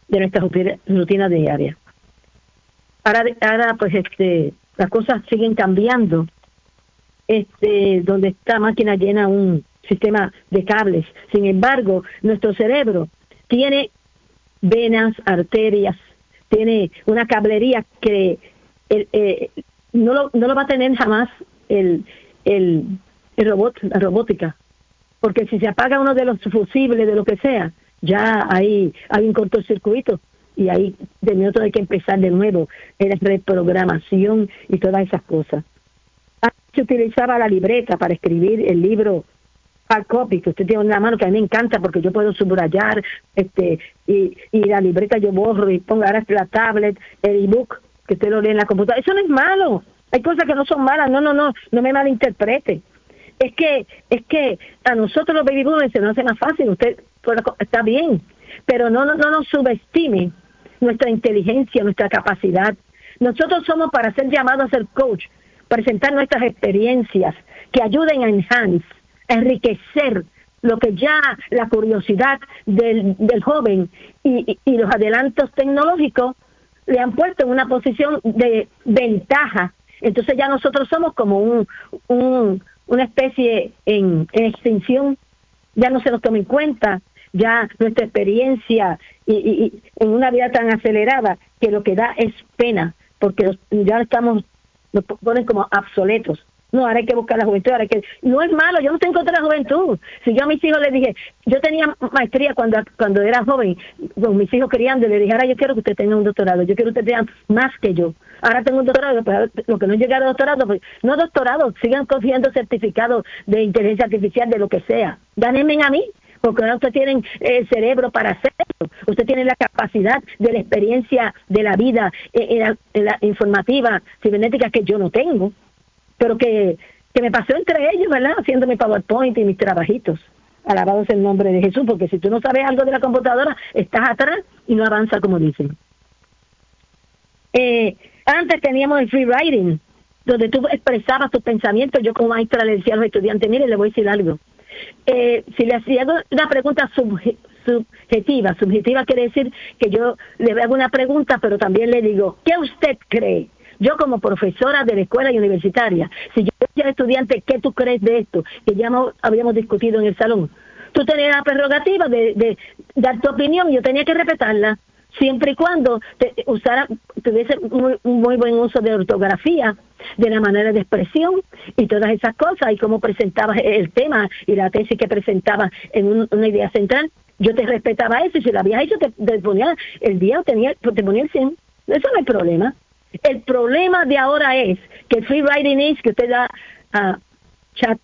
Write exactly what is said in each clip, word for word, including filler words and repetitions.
de nuestra rutina, rutina diaria. Ahora, ahora pues este las cosas siguen cambiando, este donde esta máquina llena un sistema de cables. Sin embargo, nuestro cerebro tiene venas, arterias, tiene una cablería que el, eh, no, lo, no lo va a tener jamás el, el, el robot, la robótica, porque si se apaga uno de los fusibles, de lo que sea, ya hay, hay un cortocircuito y ahí de minuto hay que empezar de nuevo, en la reprogramación y todas esas cosas. Antes se utilizaba la libreta para escribir el libro hard copy, que usted tiene en la mano, que a mí me encanta porque yo puedo subrayar, este, y, y la libreta yo borro y pongo ahora la tablet, el ebook, que usted lo lee en la computadora. Eso no es malo. Hay cosas que no son malas. No, no, no, no me malinterprete. Es que, es que a nosotros los baby boomers se nos hace más fácil. Usted está bien, pero no, no, no nos subestime nuestra inteligencia, nuestra capacidad. Nosotros somos para ser llamados a ser coach, presentar nuestras experiencias que ayuden a enhance, enriquecer lo que ya la curiosidad del, del joven y, y, y los adelantos tecnológicos le han puesto en una posición de ventaja. Entonces ya nosotros somos como un, un una especie en, en extinción, ya no se nos toma en cuenta, ya nuestra experiencia y, y, y en una vida tan acelerada que lo que da es pena, porque ya estamos, nos ponen como obsoletos. No, ahora hay que buscar la juventud, ahora hay que... No es malo, yo no tengo contra la juventud. Si yo a mis hijos les dije, yo tenía maestría cuando cuando era joven, con mis hijos criando, y les dije, ahora yo quiero que usted tenga un doctorado, yo quiero que usted tenga más que yo. Ahora tengo un doctorado, pero lo que no llega a doctorado, pues, no doctorado, sigan cogiendo certificados de inteligencia artificial, de lo que sea. Gánenme a mí, porque ahora usted tiene el cerebro para hacerlo, usted tiene la capacidad de la experiencia de la vida en la, en la informativa, cibernética, que yo no tengo, pero que, que me pasó entre ellos, ¿verdad? Haciendo mi PowerPoint y mis trabajitos. Alabado sea el nombre de Jesús, porque si tú no sabes algo de la computadora, estás atrás y no avanza, como dicen. Eh, antes teníamos el free writing, donde tú expresabas tus pensamientos. Yo como maestra le decía a los estudiantes, mire, le voy a decir algo. Eh, si le hacía una pregunta subje, subjetiva, subjetiva quiere decir que yo le hago una pregunta, pero también le digo, ¿qué usted cree? Yo como profesora de la escuela y universitaria, si yo decía al estudiante, ¿qué tú crees de esto? Que ya no habíamos discutido en el salón. Tú tenías la prerrogativa de, de dar tu opinión, yo tenía que respetarla, siempre y cuando te, usara, tuviese muy, un muy buen uso de ortografía, de la manera de expresión y todas esas cosas, y cómo presentabas el tema y la tesis que presentabas en un, una idea central. Yo te respetaba eso, y si lo habías hecho, te, te ponía el día, tenía, te ponía el cien. Eso no hay problema. El problema de ahora es que el free writing es que usted da a uh, chat,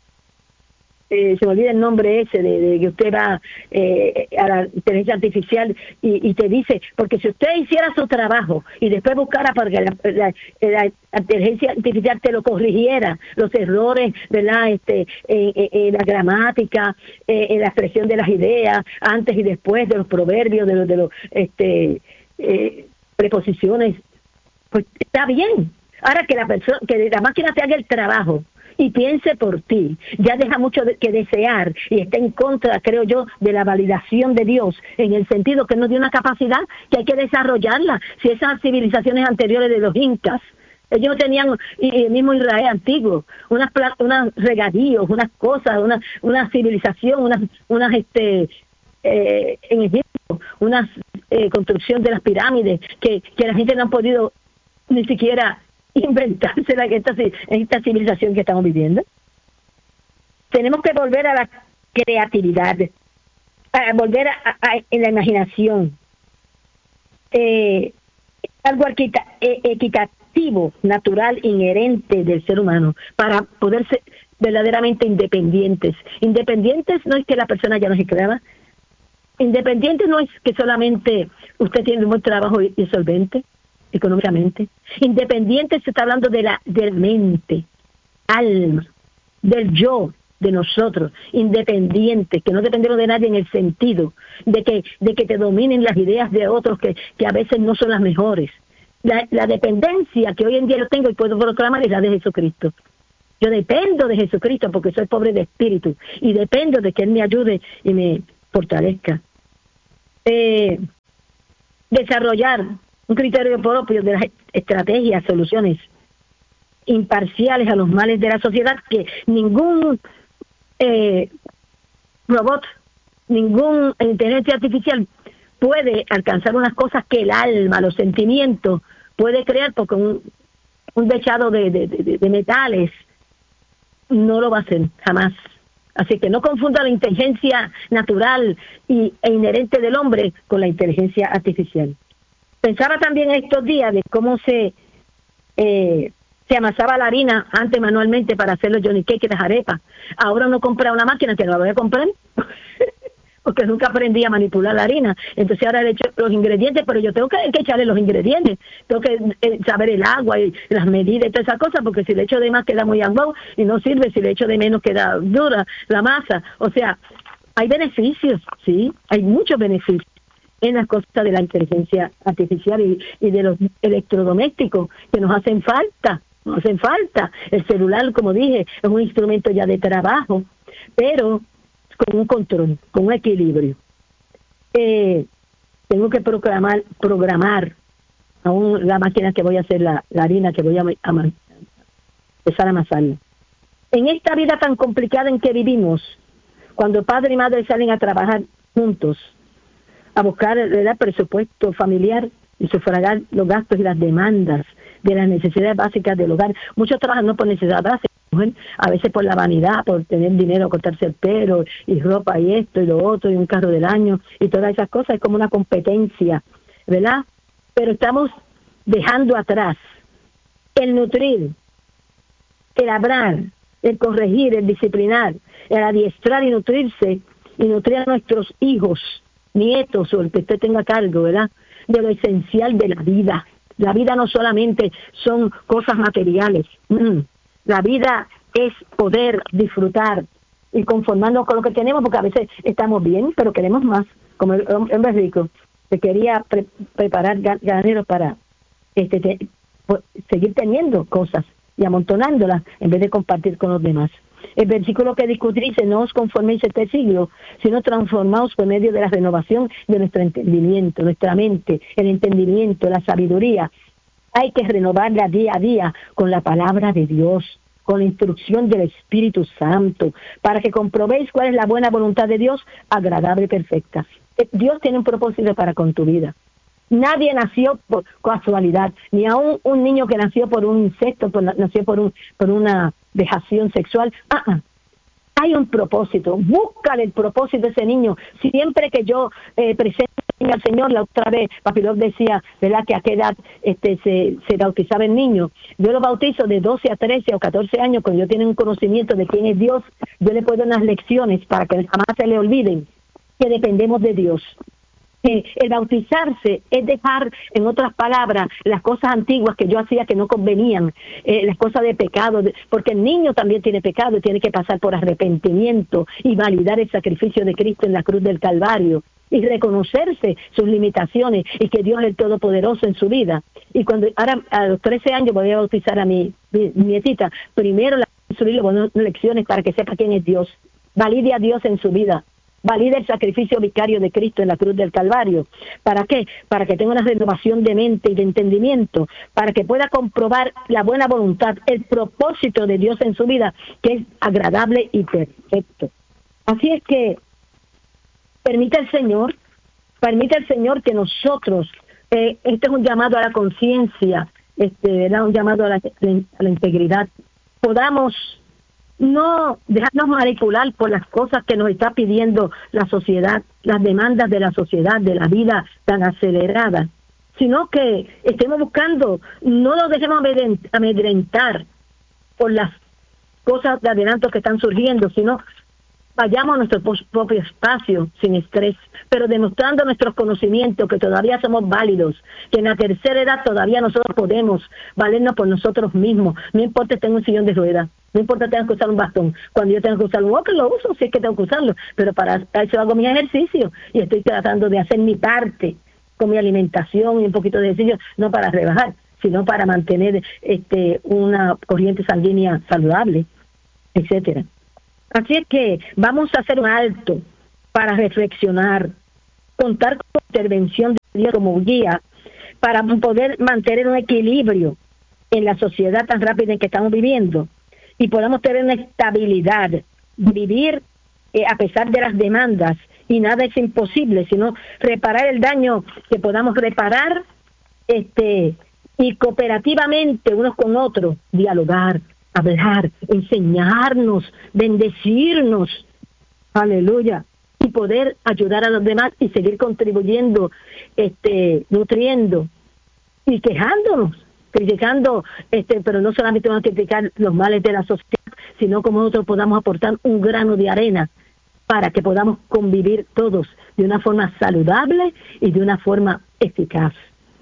eh, se me olvida el nombre ese, de, de que usted va eh, a la inteligencia artificial y, y te dice, porque si usted hiciera su trabajo y después buscara para que la, la, la inteligencia artificial te lo corrigiera, los errores, ¿verdad? Este, eh, eh, eh, la gramática, eh, eh, la expresión de las ideas, antes y después de los proverbios, de los, de los este, eh, preposiciones, pues está bien. Ahora que la persona, que la máquina te haga el trabajo y piense por ti, ya deja mucho de, que desear y está en contra, creo yo, de la validación de Dios, en el sentido que nos dio una capacidad que hay que desarrollarla. Si esas civilizaciones anteriores de los incas, ellos tenían, y el mismo Israel antiguo, unas unas regadíos, unas cosas, una una civilización, unas unas este eh, en Egipto, una eh, construcción de las pirámides que que la gente no ha podido ni siquiera inventársela en esta, en esta civilización que estamos viviendo. Tenemos que volver a la creatividad, a volver a, a, a en la imaginación, eh, algo equita, eh, equitativo, natural, inherente del ser humano, para poder ser verdaderamente independientes. Independientes no es que la persona ya no se esclava, independientes no es que solamente usted tiene un buen trabajo y, y solvente económicamente. Independiente se está hablando de la de mente, alma, del yo, de nosotros, independientes, que no dependemos de nadie en el sentido de que de que te dominen las ideas de otros que, que a veces no son las mejores. La, la dependencia que hoy en día yo tengo y puedo proclamar es la de Jesucristo. Yo dependo de Jesucristo porque soy pobre de espíritu y dependo de que Él me ayude y me fortalezca. Eh, desarrollar un criterio propio de las estrategias, soluciones imparciales a los males de la sociedad, que ningún eh, robot, ningún inteligencia artificial puede alcanzar unas cosas que el alma, los sentimientos, puede crear, porque un, un dechado de, de, de, de metales no lo va a hacer jamás. Así que no confunda la inteligencia natural y, e inherente del hombre con la inteligencia artificial. Pensaba también estos días de cómo se eh, se amasaba la harina antes manualmente para hacer los Johnny Cake y las arepas. Ahora uno compra una máquina que no la voy a comprar porque nunca aprendí a manipular la harina. Entonces ahora le echo los ingredientes, pero yo tengo que, que echarle los ingredientes, tengo que eh, saber el agua y las medidas y todas esas cosas, porque si le echo de más queda muy aguado y no sirve, si le echo de menos queda dura la masa. O sea, hay beneficios, sí, hay muchos beneficios en las cosas de la inteligencia artificial y, y de los electrodomésticos que nos hacen falta, nos hacen falta. El celular, como dije, es un instrumento ya de trabajo, pero con un control, con un equilibrio. Eh, tengo que programar, programar aún la máquina que voy a hacer la, la harina, que voy a, a, a empezar a amasarla. En esta vida tan complicada en que vivimos, cuando padre y madre salen a trabajar juntos, a buscar el presupuesto familiar y sufragar los gastos y las demandas de las necesidades básicas del hogar. Muchos trabajan no por necesidad básica, a veces por la vanidad, por tener dinero, cortarse el pelo y ropa y esto y lo otro y un carro del año y todas esas cosas. Es como una competencia, ¿verdad? Pero estamos dejando atrás el nutrir, el hablar, el corregir, el disciplinar, el adiestrar y nutrirse y nutrir a nuestros hijos, nietos o el que usted tenga cargo, ¿verdad? De lo esencial de la vida. La vida no solamente son cosas materiales. Mm. La vida es poder disfrutar y conformarnos con lo que tenemos, porque a veces estamos bien, pero queremos más. Como el hombre rico, que quería pre preparar graneros para este te seguir teniendo cosas y amontonándolas en vez de compartir con los demás. El versículo que discutí dice: no os conforméis a este siglo, sino transformaos por medio de la renovación de nuestro entendimiento, nuestra mente, el entendimiento, la sabiduría. Hay que renovarla día a día con la palabra de Dios, con la instrucción del Espíritu Santo, para que comprobéis cuál es la buena voluntad de Dios, agradable y perfecta. Dios tiene un propósito para con tu vida. Nadie nació por casualidad, ni aún un niño que nació por un insecto, por, nació por, un, por una vejación sexual. Ah, ah. Hay un propósito, búscale el propósito de ese niño. Siempre que yo eh, presento al Señor, la otra vez, Papilón decía, ¿verdad?, que a qué edad este, se, se bautizaba el niño. Yo lo bautizo de doce a trece o catorce años, cuando yo tengo un conocimiento de quién es Dios. Yo le puedo dar unas lecciones para que jamás se le olviden que dependemos de Dios. Eh, el bautizarse es dejar, en otras palabras, las cosas antiguas que yo hacía que no convenían, eh, las cosas de pecado, de, porque el niño también tiene pecado y tiene que pasar por arrepentimiento y validar el sacrificio de Cristo en la cruz del Calvario y reconocerse sus limitaciones y que Dios es el Todopoderoso en su vida. Y cuando ahora a los trece años voy a bautizar a mi, mi, mi nietita, primero la subirle buenas lecciones para que sepa quién es Dios, valide a Dios en su vida, valida el sacrificio vicario de Cristo en la cruz del Calvario. ¿Para qué? Para que tenga una renovación de mente y de entendimiento, para que pueda comprobar la buena voluntad, el propósito de Dios en su vida, que es agradable y perfecto. Así es que permita el Señor, permita el Señor que nosotros, eh, este es un llamado a la conciencia, este, era un llamado a la, a la integridad, podamos no dejarnos manipular por las cosas que nos está pidiendo la sociedad, las demandas de la sociedad, de la vida tan acelerada, sino que estemos buscando, no nos dejemos amedrentar por las cosas de adelanto que están surgiendo, sino vayamos a nuestro propio espacio sin estrés, pero demostrando nuestros conocimientos, que todavía somos válidos, que en la tercera edad todavía nosotros podemos valernos por nosotros mismos. No importa si tengo un sillón de ruedas, no importa si tengo que usar un bastón. Cuando yo tengo que usar un walker, lo uso, si es que tengo que usarlo, pero para eso hago mi ejercicio y estoy tratando de hacer mi parte con mi alimentación y un poquito de ejercicio, no para rebajar, sino para mantener este una corriente sanguínea saludable, etcétera. Así es que vamos a hacer un alto para reflexionar, contar con la intervención de Dios como guía para poder mantener un equilibrio en la sociedad tan rápida en que estamos viviendo y podamos tener una estabilidad, vivir eh, a pesar de las demandas, y nada es imposible, sino reparar el daño que podamos reparar, este y cooperativamente unos con otros, dialogar, hablar, enseñarnos, bendecirnos, aleluya, y poder ayudar a los demás y seguir contribuyendo, este, nutriendo y quejándonos, criticando, este, pero no solamente vamos a criticar los males de la sociedad, sino como nosotros podamos aportar un grano de arena para que podamos convivir todos de una forma saludable y de una forma eficaz.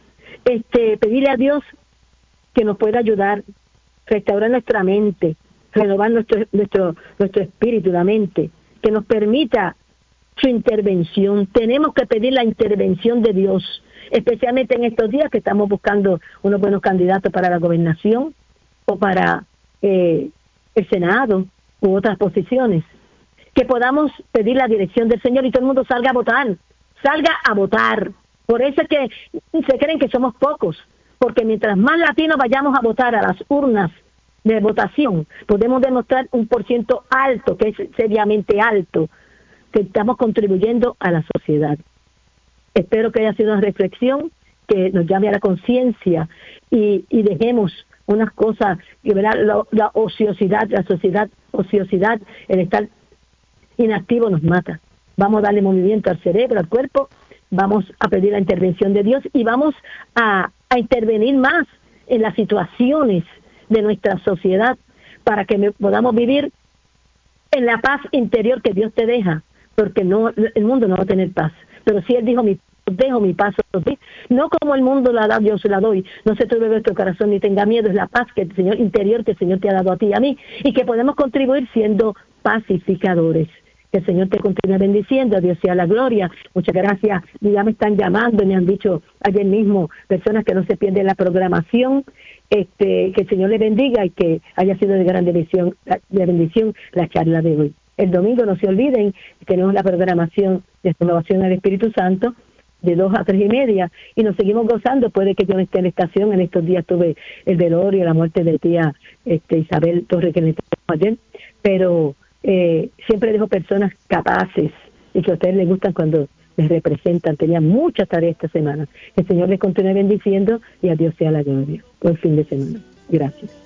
Este, pedirle a Dios que nos pueda ayudar, restaurar nuestra mente, renovar nuestro nuestro nuestro espíritu, la mente, que nos permita su intervención. Tenemos que pedir la intervención de Dios, especialmente en estos días que estamos buscando unos buenos candidatos para la gobernación o para eh, el Senado u otras posiciones. Que podamos pedir la dirección del Señor y todo el mundo salga a votar, salga a votar. Por eso es que se creen que somos pocos, porque mientras más latinos vayamos a votar a las urnas de votación, podemos demostrar un por ciento alto, que es seriamente alto, que estamos contribuyendo a la sociedad. Espero que haya sido una reflexión que nos llame a la conciencia y, y dejemos unas cosas, ¿verdad? La, la ociosidad, la sociedad, ociosidad, el estar inactivo nos mata. Vamos a darle movimiento al cerebro, al cuerpo, vamos a pedir la intervención de Dios y vamos a, a intervenir más en las situaciones de nuestra sociedad para que me, podamos vivir en la paz interior que Dios te deja, porque no el mundo no va a tener paz, pero si Él dijo, mi dejo mi paz, no como el mundo la da, yo se la doy, no se turbe vuestro corazón ni tenga miedo, es la paz que el Señor interior que el Señor te ha dado a ti y a mí, y que podemos contribuir siendo pacificadores. Que el Señor te continúe bendiciendo, a Dios sea la gloria. Muchas gracias. Ya me están llamando, me han dicho ayer mismo personas que no se pierden la programación. Este, que el Señor le bendiga y que haya sido de gran bendición, de bendición la charla de hoy. El domingo no se olviden, tenemos la programación de renovación al Espíritu Santo de dos a tres y media y nos seguimos gozando. Puede que yo no esté en la estación, en estos días tuve el velorio, la muerte de tía este, Isabel Torres que le tuvimos ayer, pero Eh, siempre dejo personas capaces y que a ustedes les gustan cuando les representan. Tenía mucha tarea esta semana. El Señor les continúe bendiciendo y a Dios sea la gloria. Buen fin de semana. Gracias.